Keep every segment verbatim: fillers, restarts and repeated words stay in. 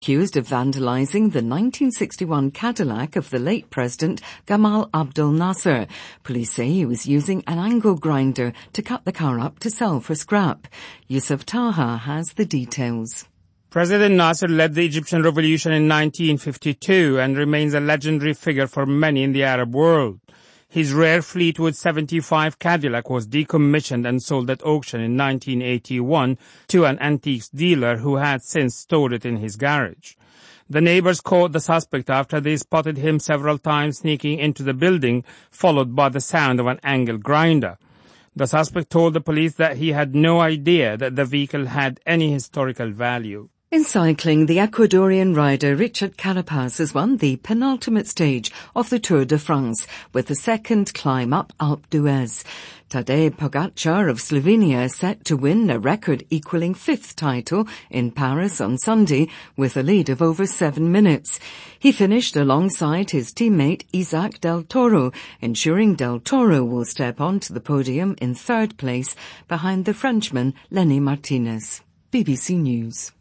Accused of vandalizing the nineteen sixty-one Cadillac of the late President Gamal Abdel Nasser. Police say he was using an angle grinder to cut the car up to sell for scrap. Yusuf Taha has the details. President Nasser led the Egyptian revolution in nineteen fifty-two and remains a legendary figure for many in the Arab world. His rare Fleetwood seventy-five Cadillac was decommissioned and sold at auction in nineteen eighty-one to an antiques dealer who had since stored it in his garage. The neighbors caught the suspect after they spotted him several times sneaking into the building, followed by the sound of an angle grinder. The suspect told the police that he had no idea that the vehicle had any historical value. In cycling, the Ecuadorian rider Richard Carapaz has won the penultimate stage of the Tour de France with the second climb up Alpe d'Huez. Tadej Pogačar of Slovenia is set to win a record-equalling fifth title in Paris on Sunday with a lead of over seven minutes. He finished alongside his teammate Isaac Del Toro, ensuring Del Toro will step onto the podium in third place behind the Frenchman Lenny Martinez. B B C News.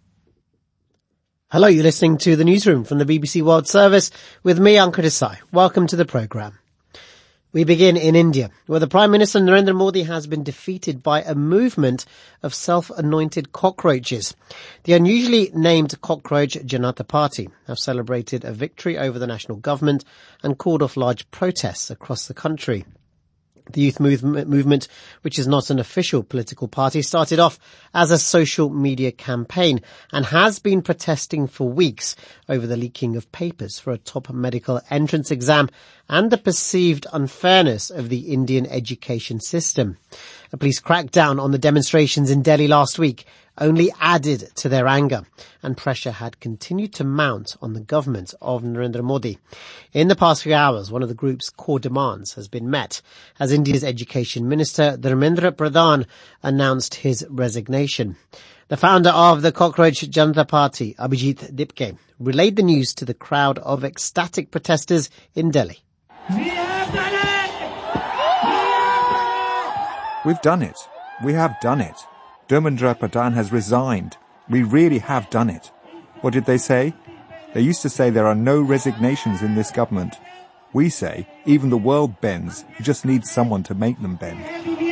Hello, you're listening to the newsroom from the B B C World Service with me, Ankur Desai. Welcome to the programme. We begin in India, where the Prime Minister Narendra Modi has been defeated by a movement of self-anointed cockroaches. The unusually named Cockroach Janata Party have celebrated a victory over the national government and called off large protests across the country. The youth movement, movement, which is not an official political party, started off as a social media campaign and has been protesting for weeks over the leaking of papers for a top medical entrance exam and the perceived unfairness of the Indian education system. A police crackdown on the demonstrations in Delhi last week only added to their anger, and pressure had continued to mount on the government of Narendra Modi. In the past few hours, one of the group's core demands has been met, as India's Education Minister Dharmendra Pradhan announced his resignation. The founder of the Cockroach Janata Party, Abhijit Dipke, relayed the news to the crowd of ecstatic protesters in Delhi. We have done it! We've done it. We have done it. Dharmendra Pradhan has resigned. We really have done it. What did they say? They used to say there are no resignations in this government. We say even the world bends. You just need someone to make them bend.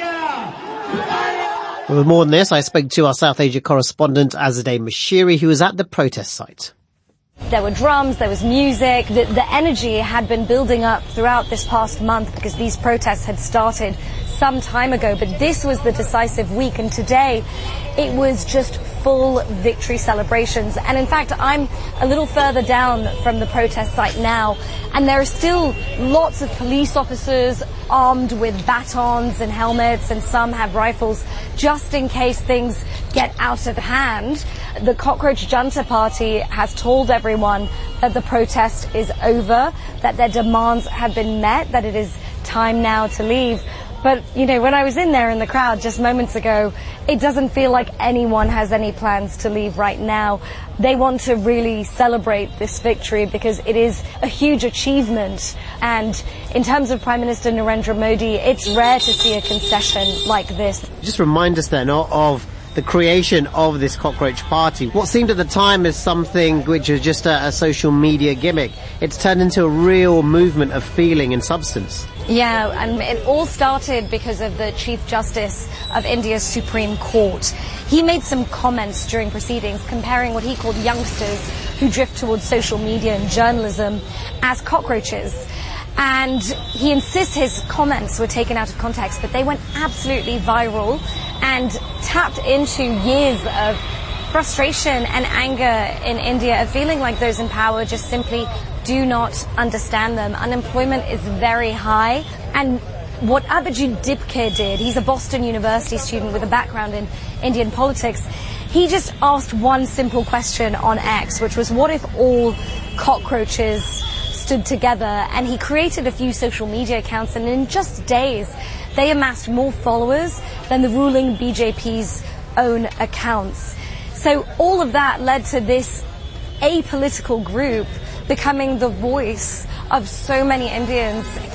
With more than this, I spoke to our South Asia correspondent Azadeh Mashiri, who was at the protest site. There were drums, there was music. The, the energy had been building up throughout this past month because these protests had started some time ago, but this was the decisive week, and today it was just full victory celebrations. And in fact, I'm a little further down from the protest site now, and there are still lots of police officers armed with batons and helmets, and some have rifles just in case things get out of hand. The Cockroach Janata Party has told everyone that the protest is over, that their demands have been met, that it is time now to leave. But, you know, when I was in there in the crowd just moments ago, it doesn't feel like anyone has any plans to leave right now. They want to really celebrate this victory because it is a huge achievement. And in terms of Prime Minister Narendra Modi, it's rare to see a concession like this. Just remind us then of the creation of this Cockroach Party. What seemed at the time as something which was just a, a social media gimmick, it's turned into a real movement of feeling and substance. Yeah, and it all started because of the Chief Justice of India's Supreme Court. He made some comments during proceedings comparing what he called youngsters who drift towards social media and journalism as cockroaches. And he insists his comments were taken out of context, but they went absolutely viral and tapped into years of frustration and anger in India, of feeling like those in power just simply do not understand them. Unemployment is very high, and what Abhijit Dipke did, he's a Boston University student with a background in Indian politics, he just asked one simple question on X, which was, what if all cockroaches stood together? And he created a few social media accounts, and in just days they amassed more followers than the ruling B J P's own accounts. So all of that led to this apolitical group becoming the voice of so many Indians.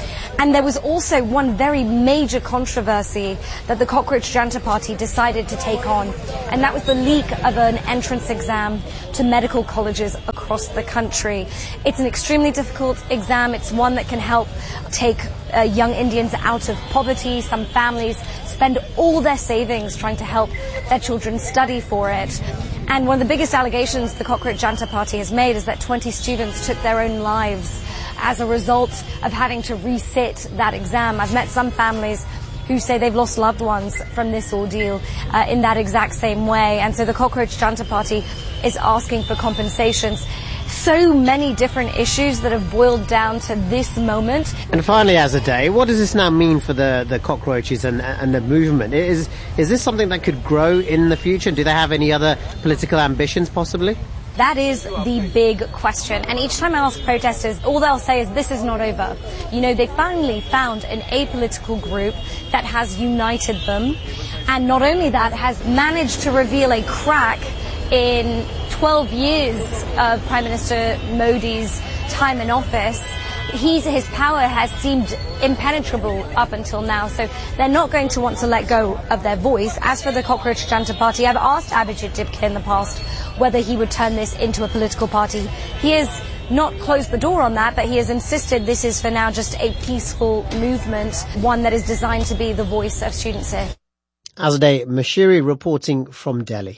And there was also one very major controversy that the Cockroach Janta Party decided to take on, and that was the leak of an entrance exam to medical colleges across the country. It's an extremely difficult exam. It's one that can help take uh, young Indians out of poverty. Some families spend all their savings trying to help their children study for it. And one of the biggest allegations the Cockroach Janta Party has made is that twenty students took their own lives as a result of having to resit that exam. I've met some families who say they've lost loved ones from this ordeal uh, in that exact same way. And so the Cockroach Janta Party is asking for compensations. So many different issues that have boiled down to this moment. And finally, Azadeh, what does this now mean for the, the cockroaches and, and the movement? Is, is this something that could grow in the future? Do they have any other political ambitions, possibly? That is the big question. And each time I ask protesters, all they'll say is this is not over. You know, they finally found an apolitical group that has united them. And not only that, has managed to reveal a crack in twelve years of Prime Minister Modi's time in office. He's, his power has seemed impenetrable up until now, so they're not going to want to let go of their voice. As for the Cockroach Janta Party, I've asked Abhijit Dipke in the past whether he would turn this into a political party. He has not closed the door on that, but he has insisted this is for now just a peaceful movement, one that is designed to be the voice of students here. Azadeh Moshiri reporting from Delhi.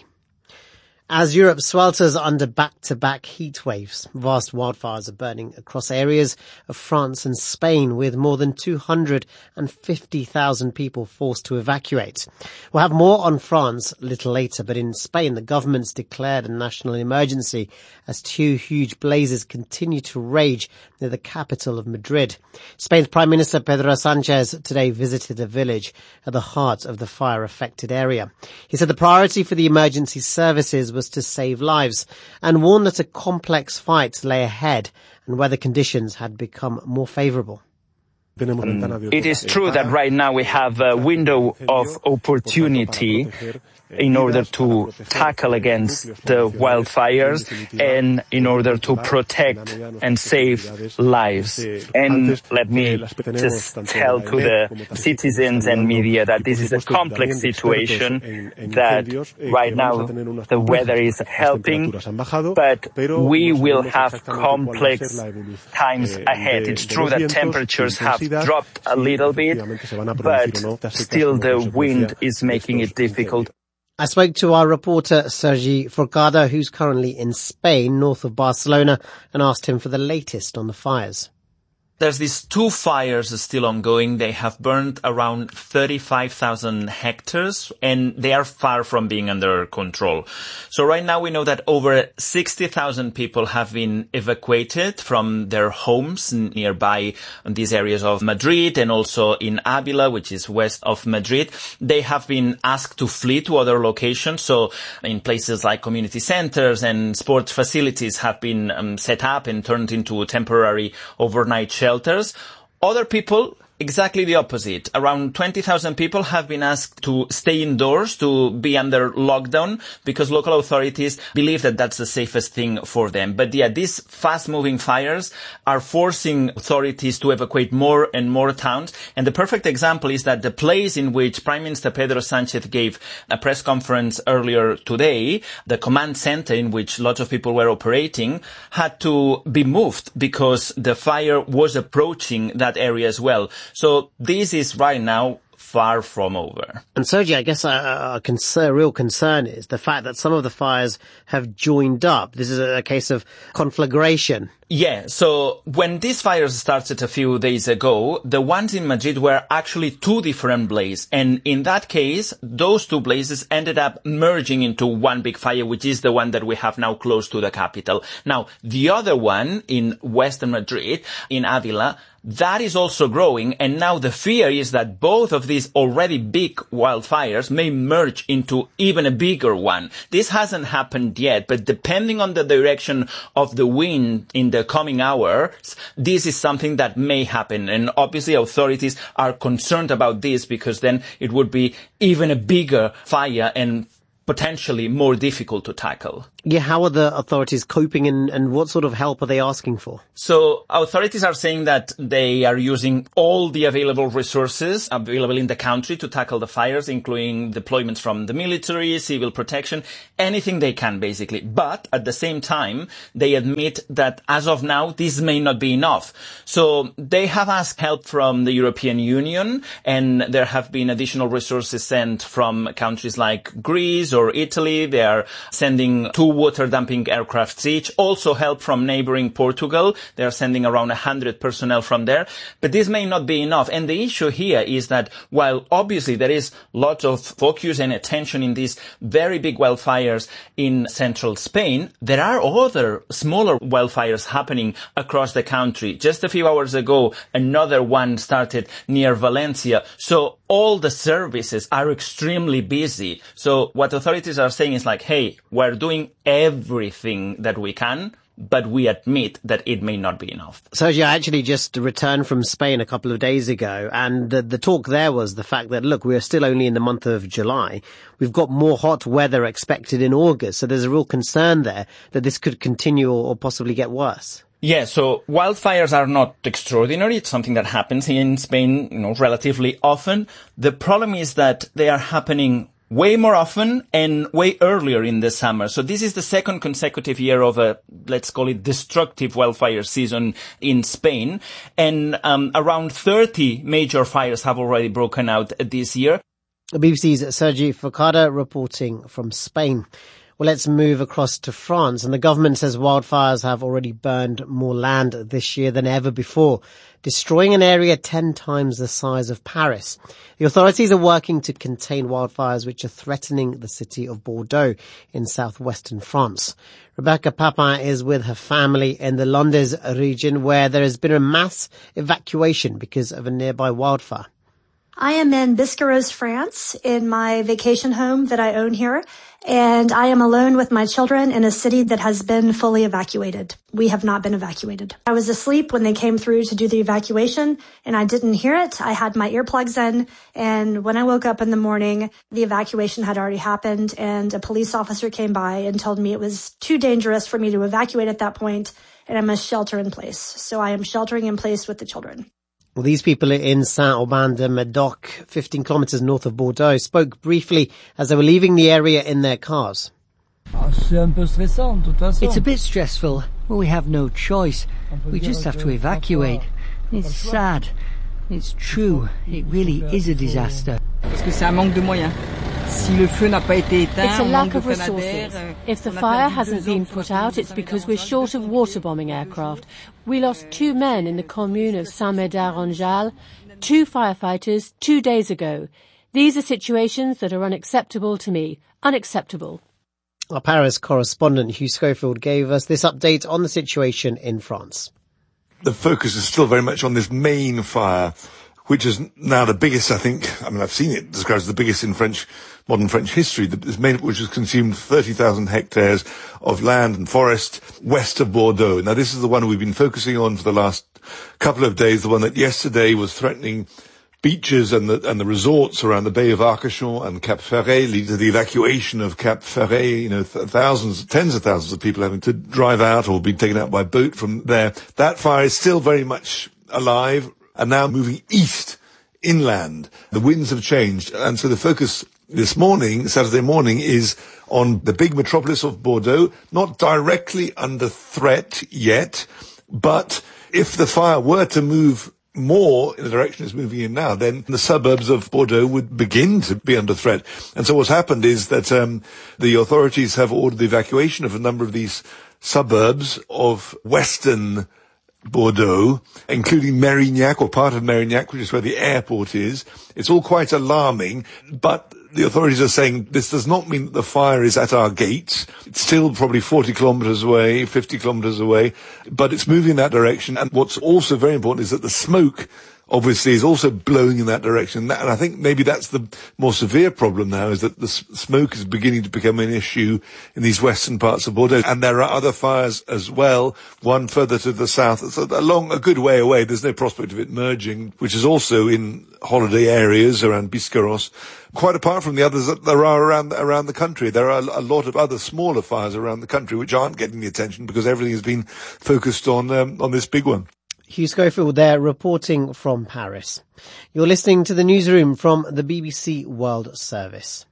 As Europe swelters under back-to-back heat waves, vast wildfires are burning across areas of France and Spain, with more than two hundred fifty thousand people forced to evacuate. We'll have more on France a little later, but in Spain, the government's declared a national emergency as two huge blazes continue to rage near the capital of Madrid. Spain's Prime Minister Pedro Sanchez today visited a village at the heart of the fire-affected area. He said the priority for the emergency services was to save lives, and warned that a complex fight lay ahead and weather conditions had become more favourable. Um, it is true that right now we have a window of opportunity in order to tackle against the wildfires and in order to protect and save lives. And let me just tell to the citizens and media that this is a complex situation, that right now the weather is helping, but we will have complex times ahead. It's true that temperatures have dropped a little bit, but still the wind is making it difficult. I spoke to our reporter Sergi Forcada, who's currently in Spain, north of Barcelona, and asked him for the latest on the fires. There's these two fires still ongoing. They have burned around thirty-five thousand hectares, and they are far from being under control. So right now we know that over sixty thousand people have been evacuated from their homes nearby these areas of Madrid, and also in Avila, which is west of Madrid. They have been asked to flee to other locations. So in places like community centers and sports facilities have been um, set up and turned into temporary overnight shelters. Shelters. Other people, exactly the opposite. Around twenty thousand people have been asked to stay indoors, to be under lockdown, because local authorities believe that that's the safest thing for them. But yeah, these fast-moving fires are forcing authorities to evacuate more and more towns. And the perfect example is that the place in which Prime Minister Pedro Sánchez gave a press conference earlier today, the command center in which lots of people were operating, had to be moved because the fire was approaching that area as well. So this is right now far from over. And Sergi, I guess a, a, concern, a real concern is the fact that some of the fires have joined up. This is a, a case of conflagration. Yeah, so when these fires started a few days ago, the ones in Madrid were actually two different blazes. And in that case, those two blazes ended up merging into one big fire, which is the one that we have now close to the capital. Now, the other one in western Madrid, in Avila, that is also growing, and now the fear is that both of these already big wildfires may merge into even a bigger one. This hasn't happened yet, but depending on the direction of the wind in the coming hours, this is something that may happen. And obviously authorities are concerned about this, because then it would be even a bigger fire and potentially more difficult to tackle. Yeah, how are the authorities coping and, and what sort of help are they asking for? So authorities are saying that they are using all the available resources available in the country to tackle the fires, including deployments from the military, civil protection, anything they can basically. But at the same time, they admit that as of now, this may not be enough. So they have asked help from the European Union, and there have been additional resources sent from countries like Greece or Italy. They are sending two water dumping aircrafts each. Also help from neighboring Portugal. They are sending around one hundred personnel from there. But this may not be enough. And the issue here is that while obviously there is lots of focus and attention in these very big wildfires in central Spain, there are other smaller wildfires happening across the country. Just a few hours ago, another one started near Valencia. So all the services are extremely busy. So what authorities are saying is like, hey, we're doing everything that we can, but we admit that it may not be enough. Sergio, I actually just returned from Spain a couple of days ago, and the, the talk there was the fact that, look, we're still only in the month of July. We've got more hot weather expected in August, so there's a real concern there that this could continue or, or possibly get worse. Yeah, so wildfires are not extraordinary. It's something that happens in Spain, you know, relatively often. The problem is that they are happening way more often and way earlier in the summer. So this is the second consecutive year of a, let's call it, destructive wildfire season in Spain. And um, around thirty major fires have already broken out this year. The B B C's Sergi Forcada reporting from Spain. Well, let's move across to France. And the government says wildfires have already burned more land this year than ever before, destroying an area ten times the size of Paris. The authorities are working to contain wildfires which are threatening the city of Bordeaux in southwestern France. Rebecca Papin is with her family in the Landes region, where there has been a mass evacuation because of a nearby wildfire. I am in Biscarrosse, France, in my vacation home that I own here, and I am alone with my children in a city that has been fully evacuated. We have not been evacuated. I was asleep when they came through to do the evacuation, and I didn't hear it. I had my earplugs in, and when I woke up in the morning, the evacuation had already happened, and a police officer came by and told me it was too dangerous for me to evacuate at that point, and I must shelter in place. So I am sheltering in place with the children. Well, these people in Saint-Aubin-de-Médoc, fifteen kilometres north of Bordeaux, spoke briefly as they were leaving the area in their cars. It's a bit stressful, but we have no choice. We just have to evacuate. It's sad. It's true. It really is a disaster. It's a lack of resources. If the fire hasn't been put out, it's because we're short of water-bombing aircraft. We lost two men in the commune of Saint-Médard-en-Jalles, two firefighters, two days ago. These are situations that are unacceptable to me. Unacceptable. Our Paris correspondent Hugh Schofield gave us this update on the situation in France. The focus is still very much on this main fire, which is now the biggest, I think, I mean, I've seen it described as the biggest in French, modern French history, this main, which has consumed thirty thousand hectares of land and forest west of Bordeaux. Now, this is the one we've been focusing on for the last couple of days, the one that yesterday was threatening beaches and the, and the resorts around the Bay of Arcachon and Cap Ferret, leading to the evacuation of Cap Ferret, you know, th- thousands, tens of thousands of people having to drive out or be taken out by boat from there. That fire is still very much alive and now moving east, inland. The winds have changed, and so the focus this morning, Saturday morning, is on the big metropolis of Bordeaux, not directly under threat yet, but if the fire were to move more in the direction it's moving in now, then the suburbs of Bordeaux would begin to be under threat. And so what's happened is that um, the authorities have ordered the evacuation of a number of these suburbs of western Bordeaux, including Mérignac, or part of Mérignac, which is where the airport is. It's all quite alarming, but the authorities are saying this does not mean that the fire is at our gates. It's still probably forty kilometres away, fifty kilometres away, but it's moving in that direction. And what's also very important is that the smoke obviously is also blowing in that direction. And I think maybe that's the more severe problem now, is that the smoke is beginning to become an issue in these western parts of Bordeaux. And there are other fires as well, one further to the south. It's a long, a good way away. There's no prospect of it merging, which is also in holiday areas around Biscarrosse. Quite apart from the others that there are around, around the country. There are a lot of other smaller fires around the country which aren't getting the attention because everything has been focused on, um, on this big one. Hugh Schofield there reporting from Paris. You're listening to the newsroom from the B B C World Service.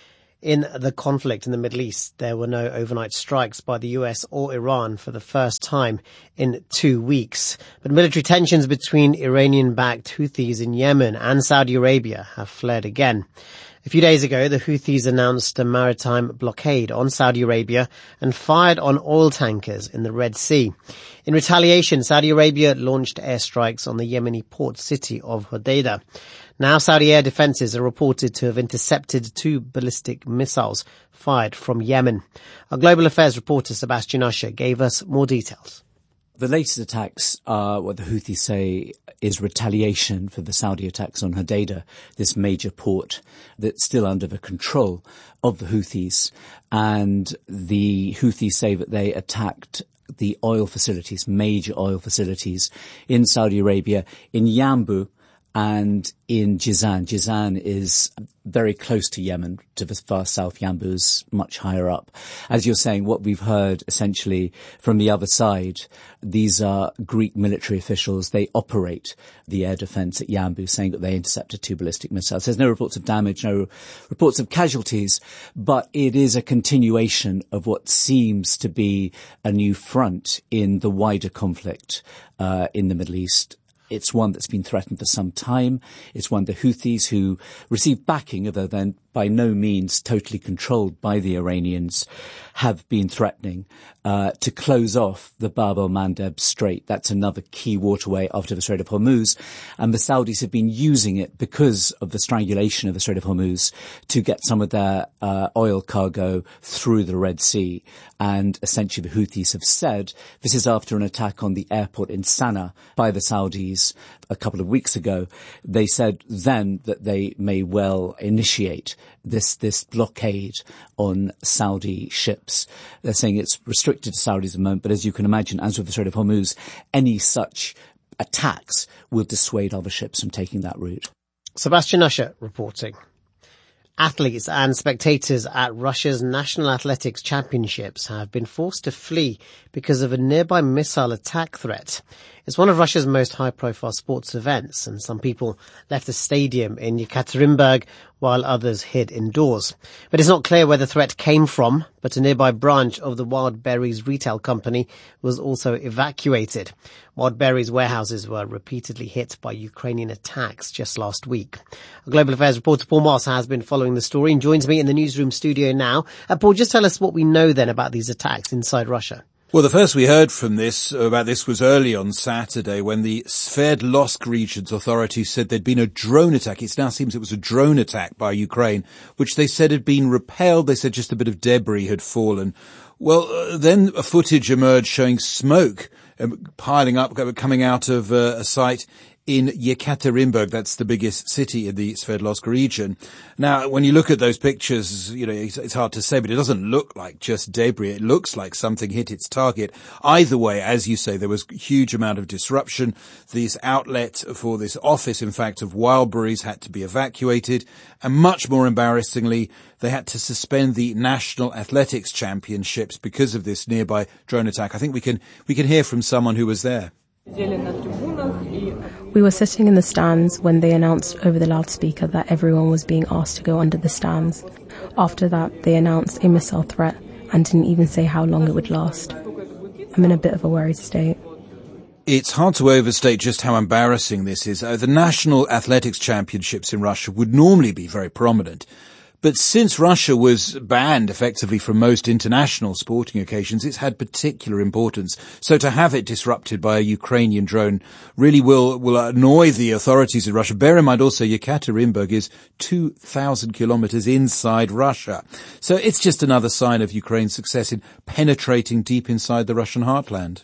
In the conflict in the Middle East, there were no overnight strikes by the U S or Iran for the first time in two weeks. But military tensions between Iranian-backed Houthis in Yemen and Saudi Arabia have flared again. A few days ago, the Houthis announced a maritime blockade on Saudi Arabia and fired on oil tankers in the Red Sea. In retaliation, Saudi Arabia launched airstrikes on the Yemeni port city of Hodeidah. Now Saudi air defences are reported to have intercepted two ballistic missiles fired from Yemen. Our Global Affairs reporter Sebastian Usher gave us more details. The latest attacks are what the Houthis say is retaliation for the Saudi attacks on Hodeidah, this major port that's still under the control of the Houthis. And the Houthis say that they attacked the oil facilities, major oil facilities in Saudi Arabia, in Yanbu and in Jizan. Jizan is very close to Yemen, to the far south. Yanbu is much higher up. As you're saying, what we've heard essentially from the other side, these are Greek military officials. They operate the air defense at Yanbu, saying that they intercepted two ballistic missiles. There's no reports of damage, no reports of casualties, but it is a continuation of what seems to be a new front in the wider conflict uh, in the Middle East. It's one that's been threatened for some time. It's one the Houthis, who receive backing, although then by no means totally controlled by the Iranians, have been threatening uh, to close off the Bab el-Mandeb Strait. That's another key waterway after the Strait of Hormuz. And the Saudis have been using it because of the strangulation of the Strait of Hormuz to get some of their uh, oil cargo through the Red Sea. And essentially the Houthis have said this is after an attack on the airport in Sana'a by the Saudis a couple of weeks ago. They said then that they may well initiate this this blockade on Saudi ships. They're saying it's restricted to Saudis at the moment, but as you can imagine, as with the Strait of Hormuz, any such attacks will dissuade other ships from taking that route. Sebastian Usher reporting. Athletes and spectators at Russia's National Athletics Championships have been forced to flee because of a nearby missile attack threat. It's one of Russia's most high-profile sports events, and some people left the stadium in Yekaterinburg while others hid indoors. But it's not clear where the threat came from, but a nearby branch of the Wild Berries retail company was also evacuated. Wild Berries warehouses were repeatedly hit by Ukrainian attacks just last week. Our Global Affairs reporter Paul Moss has been following the story and joins me in the newsroom studio now. Uh, Paul, just tell us what we know then about these attacks inside Russia. Well, the first we heard from this, about this was early on Saturday when the Sverdlovsk region's authorities said there'd been a drone attack. It now seems it was a drone attack by Ukraine, which they said had been repelled. They said just a bit of debris had fallen. Well, uh, then a footage emerged showing smoke um, piling up, coming out of uh, a site in Yekaterinburg. That's the biggest city in the Sverdlovsk region. Now, when you look at those pictures, you know, it's, it's hard to say, but it doesn't look like just debris. It looks like something hit its target. Either way, as you say, there was a huge amount of disruption. This outlet for this office, in fact, of Wild Berries had to be evacuated. And much more embarrassingly, they had to suspend the National Athletics Championships because of this nearby drone attack. I think we can, we can hear from someone who was there. We were sitting in the stands when they announced over the loudspeaker that everyone was being asked to go under the stands. After that, they announced a missile threat and didn't even say how long it would last. I'm in a bit of a worried state. It's hard to overstate just how embarrassing this is. Uh, the National Athletics Championships in Russia would normally be very prominent. But since Russia was banned effectively from most international sporting occasions, it's had particular importance. So to have it disrupted by a Ukrainian drone really will, will annoy the authorities in Russia. Bear in mind also Yekaterinburg is two thousand kilometers inside Russia. So it's just another sign of Ukraine's success in penetrating deep inside the Russian heartland.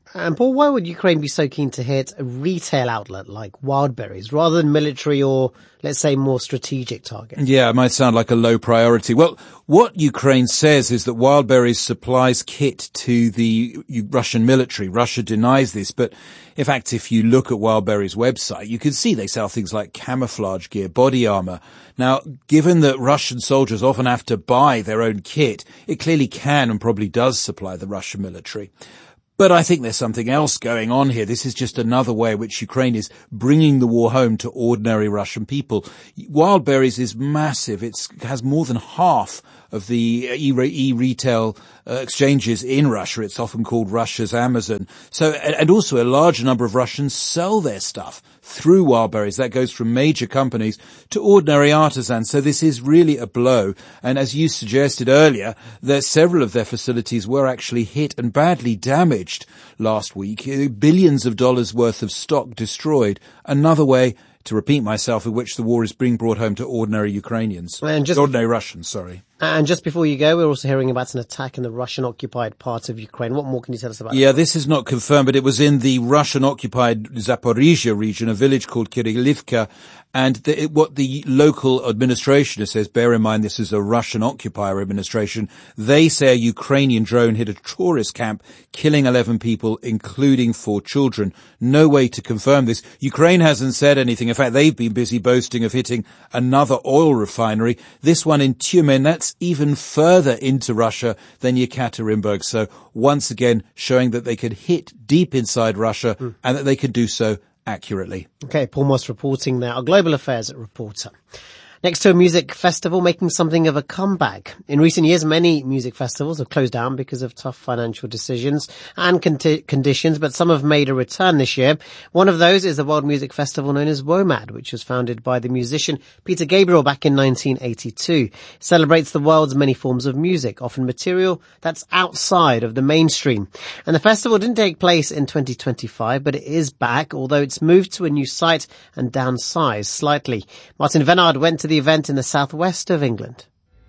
And Paul, why would Ukraine be so keen to hit a retail outlet like Wildberries rather than military or, let's say, more strategic targets? Yeah, it might sound like a low priority. Well, what Ukraine says is that Wildberries supplies kit to the Russian military. Russia denies this, but in fact, if you look at Wildberries' website, you can see they sell things like camouflage gear, body armor. Now, given that Russian soldiers often have to buy their own kit, it clearly can and probably does supply the Russian military. But I think there's something else going on here. This is just another way in which Ukraine is bringing the war home to ordinary Russian people. Wildberries is massive. It has more than half of the e-retail uh, exchanges in Russia. It's often called Russia's Amazon. So, and also a large number of Russians sell their stuff through Wildberries. That goes from major companies to ordinary artisans. So this is really a blow. And as you suggested earlier, that several of their facilities were actually hit and badly damaged last week. Billions of dollars worth of stock destroyed. Another way, to repeat myself, in which the war is being brought home to ordinary Ukrainians. And just, ordinary Russians, sorry. And just before you go, we're also hearing about an attack in the Russian-occupied part of Ukraine. What more can you tell us about Yeah, that? this is not confirmed, but it was in the Russian-occupied Zaporizhia region, a village called Kirilivka. And the, it, what the local administration says, bear in mind this is a Russian occupier administration, they say a Ukrainian drone hit a tourist camp, killing eleven people, including four children. No way to confirm this. Ukraine hasn't said anything. In fact, they've been busy boasting of hitting another oil refinery. This one in Tyumen, that's even further into Russia than Yekaterinburg. So once again, showing that they could hit deep inside Russia mm. and that they could do so accurately. Okay, Paul Moss reporting there, our global affairs reporter. Next to a music festival making something of a comeback. In recent years, many music festivals have closed down because of tough financial decisions and con- conditions, but some have made a return this year. One of those is the world music festival known as WOMAD, which was founded by the musician Peter Gabriel back in nineteen eighty-two. It celebrates the world's many forms of music, often material that's outside of the mainstream. And the festival didn't take place in twenty twenty-five, but it is back, although it's moved to a new site and downsized slightly. Martin Venard went to the event in the southwest of England.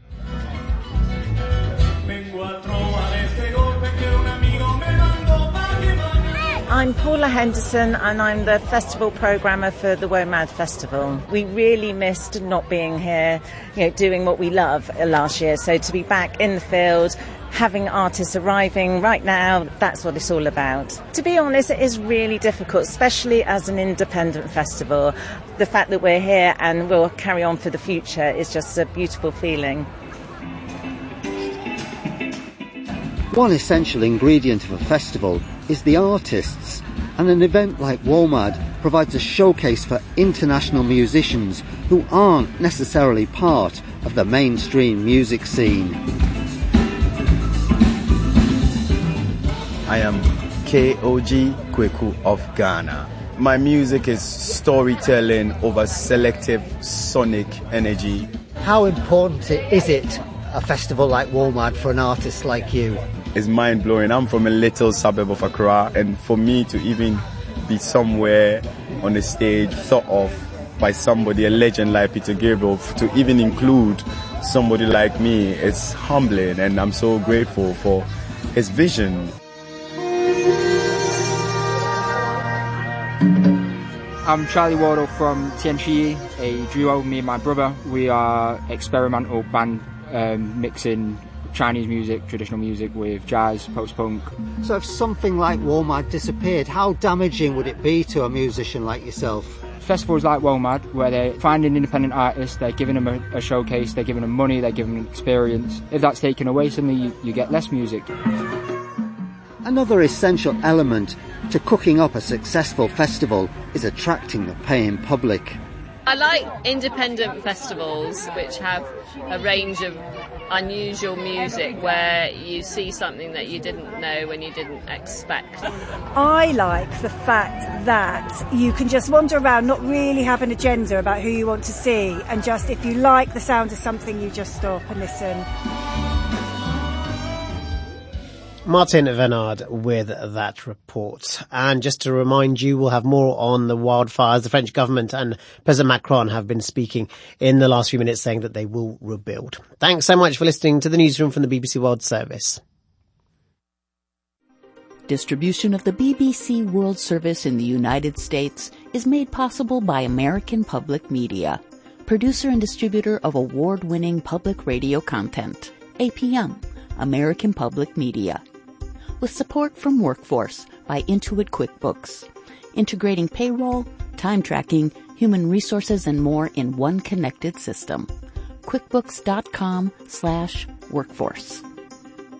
I'm Paula Henderson and I'm the festival programmer for the WOMAD Festival. We really missed not being here, you know, doing what we love last year. So to be back in the field, having artists arriving right now, that's what it's all about. To be honest, it is really difficult, especially as an independent festival. The fact that we're here and we'll carry on for the future is just a beautiful feeling. One essential ingredient of a festival is the artists, and an event like WOMAD provides a showcase for international musicians who aren't necessarily part of the mainstream music scene. I am K O G Kweku of Ghana. My music is storytelling over selective sonic energy. How important is it, a festival like WOMAD, for an artist like you? It's mind-blowing. I'm from a little suburb of Accra, and for me to even be somewhere on the stage thought of by somebody, a legend like Peter Gabriel, to even include somebody like me, it's humbling, and I'm so grateful for his vision. I'm Charlie Wardle from T N G, a duo, me and my brother. We are experimental band um, mixing Chinese music, traditional music with jazz, post-punk. So if something like WOMAD disappeared, how damaging would it be to a musician like yourself? Festivals like WOMAD, where they're finding independent artists, they're giving them a, a showcase, they're giving them money, they're giving them experience. If that's taken away, suddenly you, you get less music. Another essential element to cooking up a successful festival is attracting the paying public. I like independent festivals which have a range of unusual music where you see something that you didn't know and you didn't expect. I like the fact that you can just wander around, not really have an agenda about who you want to see, and just if you like the sound of something, you just stop and listen. Martin Venard with that report. And just to remind you, we'll have more on the wildfires. The French government and President Macron have been speaking in the last few minutes saying that they will rebuild. Thanks so much for listening to the newsroom from the B B C World Service. Distribution of the B B C World Service in the United States is made possible by American Public Media, producer and distributor of award-winning public radio content. A P M, American Public Media. With support from Workforce by Intuit QuickBooks, integrating payroll, time tracking, human resources, and more in one connected system. QuickBooks.com slash workforce.